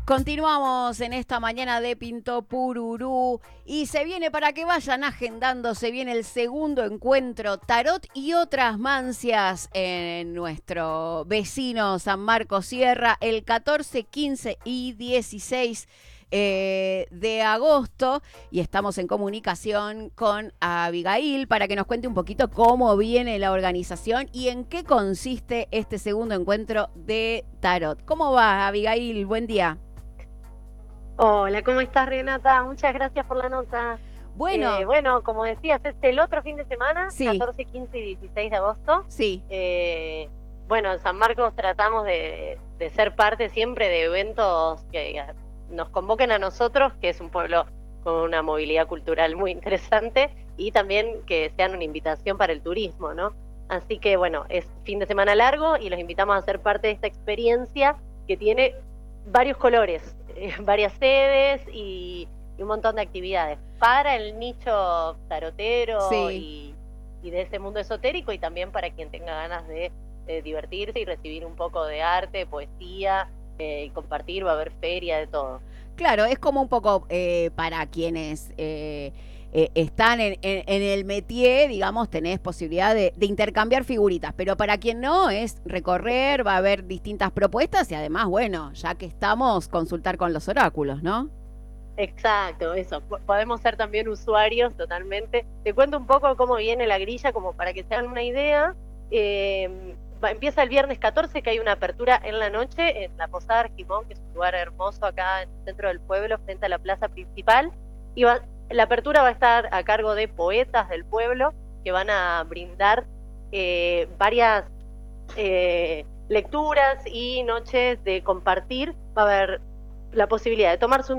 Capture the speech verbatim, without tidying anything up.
Continuamos en esta mañana de Pinto Pururú y se viene, para que vayan agendando, se viene el segundo encuentro Tarot y otras mancias en nuestro vecino San Marcos Sierra el catorce, quince y dieciséis eh, de agosto, y estamos en comunicación con Abigail para que nos cuente un poquito cómo viene la organización y en qué consiste este segundo encuentro de Tarot. ¿Cómo va, Abigail? Buen día. Hola, ¿cómo estás, Renata? Muchas gracias por la nota. Bueno, Eh, bueno, como decías, es el otro fin de semana, sí, catorce, quince y dieciséis de agosto. sí, Eh, bueno, en San Marcos tratamos de, de ser parte siempre de eventos que nos convoquen a nosotros, que es un pueblo con una movilidad cultural muy interesante, y también que sean una invitación para el turismo, ¿no? Así que, bueno, es fin de semana largo y los invitamos a ser parte de esta experiencia que tiene varios colores, eh, varias sedes y, y un montón de actividades para el nicho tarotero sí. y, y de ese mundo esotérico, y también para quien tenga ganas de, de divertirse y recibir un poco de arte, poesía, eh, y compartir. Va a haber feria, de todo. Claro, es como un poco eh, para quienes eh, eh, están en, en, en el métier, digamos, tenés posibilidad de, de intercambiar figuritas, pero para quien no, es recorrer, va a haber distintas propuestas y además, bueno, ya que estamos, consultar con los oráculos, ¿no? Exacto, eso. P- Podemos ser también usuarios totalmente. Te cuento un poco cómo viene la grilla, como para que se hagan una idea. Eh, va- empieza el viernes catorce, que hay una apertura en la noche en la Posada Argimón, que es un lugar hermoso acá en el centro del pueblo, frente a la plaza principal. Y va- la apertura va a estar a cargo de poetas del pueblo, que van a brindar eh, varias eh, lecturas y noches de compartir. Va a haber la posibilidad de tomarse un